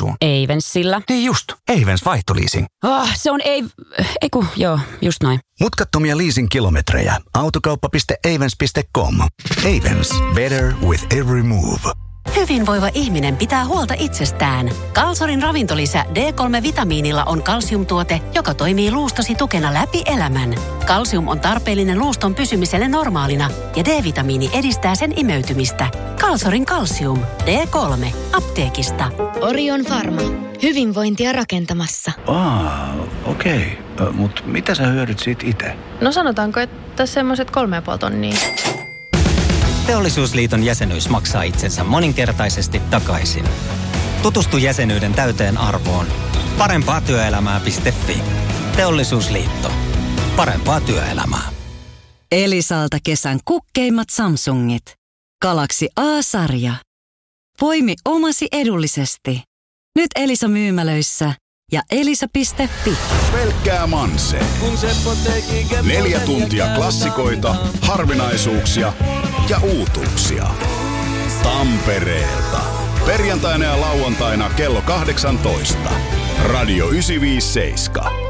kaasuun? Eivensillä. Niin just, Eivens vaihtoliising. Se on joo, just noin. Mutkattomia leasing-kilometrejä. Autokauppa.eivens.com. Eivens. Better with every move. Hyvinvoiva ihminen pitää huolta itsestään. Kalsorin ravintolisä D3-vitamiinilla on kalsiumtuote, joka toimii luustosi tukena läpi elämän. Kalsium on tarpeellinen luuston pysymiselle normaalina ja D-vitamiini edistää sen imeytymistä. Kalsorin kalsium. D3. Apteekista. Orion Pharma. Hyvinvointia rakentamassa. Okei. Mutta mitä sä hyödyt siitä itse? No sanotaanko, että semmoiset 3,5 tonnia. Teollisuusliiton jäsenyys maksaa itsensä moninkertaisesti takaisin. Tutustu jäsenyyden täyteen arvoon. Parempaatyöelämää.fi. Teollisuusliitto. Parempaa työelämää. Elisalta kesän kukkeimmat Samsungit. Galaxy A-sarja. Poimi omasi edullisesti. Nyt Elisa-myymälöissä ja elisa.fi. Pelkkää Manse. 4 tuntia klassikoita, harvinaisuuksia ja uutuuksia. Tampereelta. Perjantaina ja lauantaina kello 18. Radio 957.